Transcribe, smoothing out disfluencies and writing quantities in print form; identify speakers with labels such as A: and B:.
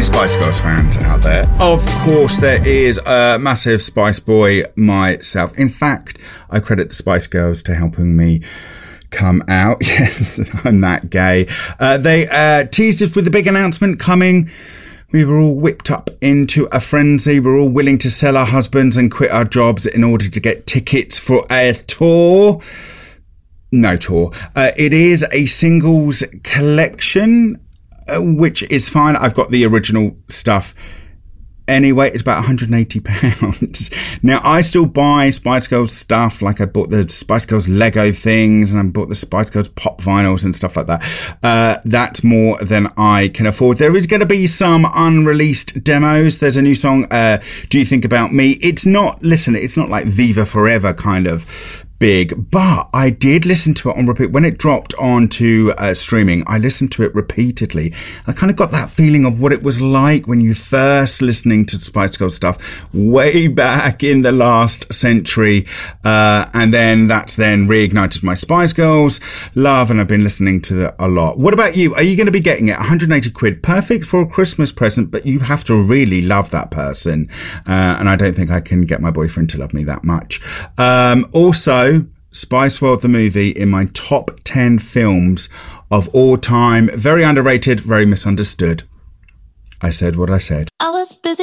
A: Spice Girls fans out there? Of course there is a massive Spice Boy myself. In fact, I credit the Spice Girls to helping me come out. Yes, I'm that gay. They teased us with a big announcement coming. We were all whipped up into a frenzy. We're all willing to sell our husbands and quit our jobs in order to get tickets for a tour. No tour. It is a singles collection, which is fine. I've got the original stuff. Anyway, it's about £180. Now, I still buy Spice Girls stuff, like I bought the Spice Girls Lego things and I bought the Spice Girls pop vinyls and stuff like that. That's more than I can afford. There is going to be some unreleased demos. There's a new song, Do You Think About Me? It's not like Viva Forever kind of big, but I did listen to it on repeat. When it dropped onto streaming, I listened to it repeatedly. I kind of got that feeling of what it was like when you first listening to Spice Girls stuff way back in the last century, and then that's then reignited my Spice Girls love, and I've been listening to that a lot. What about you? Are you going to be getting it? 180 quid, perfect for a Christmas present, but you have to really love that person, and I don't think I can get my boyfriend to love me that much. Also, Spice World the movie in my top 10 films of all time. Very underrated, very misunderstood. I said what I said.
B: I was busy